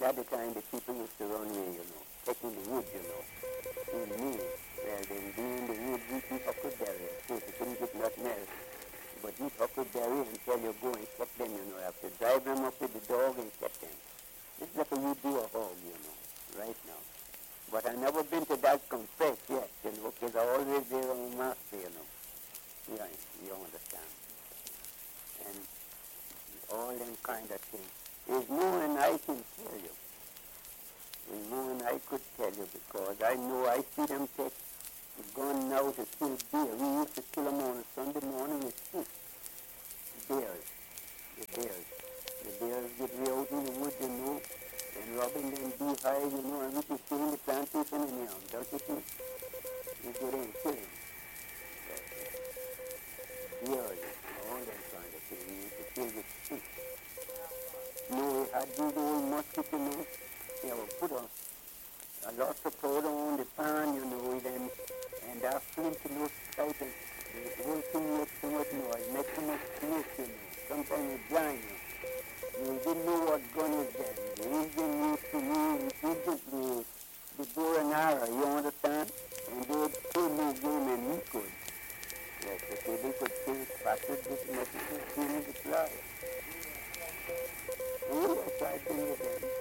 that the time the people used to run away, taking the wood, in me. Well, then being the wood, we huckleberry. Of course, you couldn't get nothing else. But we huckleberry until you go and catch them, you have to drive them up with the dog and catch them. This is like you do a hog, right now. But I've never been to that compress yet, because I always there on master, Yeah, you understand. And all them kind of things. There's more than I can tell you. There's more than I could tell you, because I know I see them take the gun now to kill deer. We used to kill them on a Sunday morning with sticks. Bears. The bears. The bears get way out in the woods, and robbing them beehive, and we can kill the plantation anyhow, don't you think? We go there and kill them. Bears, all that kind of thing. We used to kill with sticks. We had these old muskets, they would put a lot of powder on the pan, and that flint, out, and the whole thing makes so much noise, makes so much smoke, Sometimes it blind you. You didn't know what gun is then. The Indian used to use the bow and arrow, you understand? And they would kill me game and we could. Yes, okay, they could kill faster this message, kill the fly. Oh, yes, I've been with them.